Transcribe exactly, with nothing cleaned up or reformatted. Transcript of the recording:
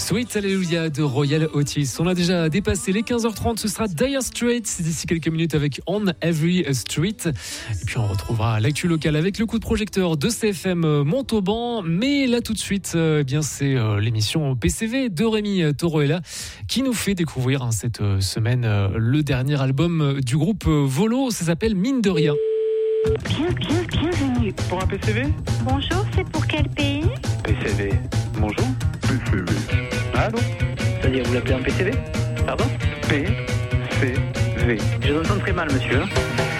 Sweet Hallelujah de Royal Otis. On a déjà dépassé les quinze heures trente, ce sera Dire Straits d'ici quelques minutes avec On Every Street. Et puis on retrouvera l'actu locale avec le coup de projecteur de C F M Montauban. Mais là tout de suite, eh bien c'est l'émission P C V de Rémi Toroella qui nous fait découvrir hein, cette semaine le dernier album du groupe Volo. Ça s'appelle Mine de rien. Bien, bien, bienvenue. Pour un P C V ? Bonjour, c'est pour quel pays ? P C V. Bonjour. P C V. Allô ? C'est-à-dire, vous l'appelez un P C V ? Pardon ? P C V. Je vous entends très mal, monsieur.